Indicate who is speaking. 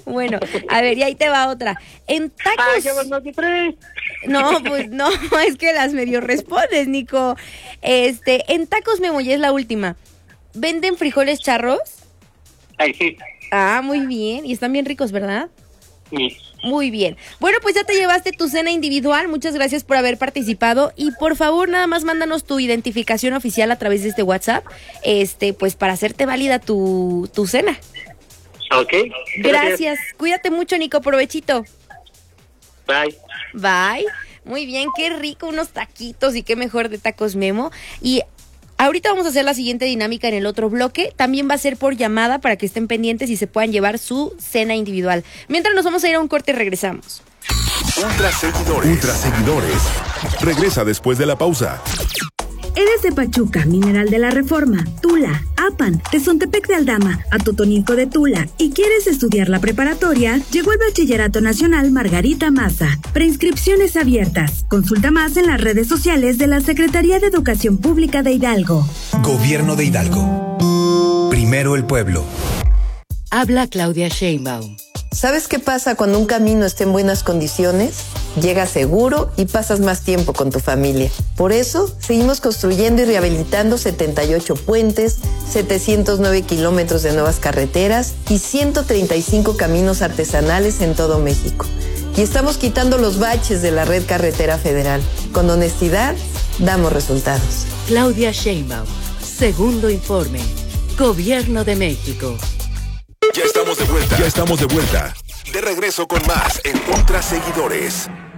Speaker 1: Bueno, a ver, y ahí te va otra. En tacos... No, pues no, es que las medio respondes, Nico. En Tacos Memo, ya es la última. ¿Venden frijoles charros?
Speaker 2: Ay, sí.
Speaker 1: Ah, muy bien. Y están bien ricos, ¿verdad?
Speaker 2: Sí.
Speaker 1: Muy bien. Bueno, pues ya te llevaste tu cena individual. Muchas gracias por haber participado. Y por favor, nada más mándanos tu identificación oficial a través de este WhatsApp, pues para hacerte válida tu cena.
Speaker 2: Ok.
Speaker 1: Gracias. Cuídate mucho, Nico. Provechito.
Speaker 2: Bye.
Speaker 1: Bye. Muy bien, qué rico, unos taquitos y qué mejor de Tacos Memo. Y ahorita vamos a hacer la siguiente dinámica en el otro bloque. También va a ser por llamada para que estén pendientes y se puedan llevar su cena individual. Mientras nos vamos a ir a un corte, regresamos.
Speaker 3: Ultra seguidores. Regresa después de la pausa.
Speaker 4: ¿Eres de Pachuca, Mineral de la Reforma, Tula, Apan, Tezontepec de Aldama, Atotonilco de Tula y quieres estudiar la preparatoria? Llegó el Bachillerato Nacional Margarita Maza. Preinscripciones abiertas. Consulta más en las redes sociales de la Secretaría de Educación Pública de Hidalgo.
Speaker 5: Gobierno de Hidalgo. Primero el pueblo.
Speaker 6: Habla Claudia Sheinbaum.
Speaker 7: ¿Sabes qué pasa cuando un camino está en buenas condiciones? Llegas seguro y pasas más tiempo con tu familia. Por eso, seguimos construyendo y rehabilitando 78 puentes, 709 kilómetros de nuevas carreteras y 135 caminos artesanales en todo México. Y estamos quitando los baches de la red carretera federal. Con honestidad, damos resultados.
Speaker 6: Claudia Sheinbaum, segundo informe. Gobierno de México.
Speaker 3: Ya estamos de vuelta. De regreso con más en Ultra Seguidores.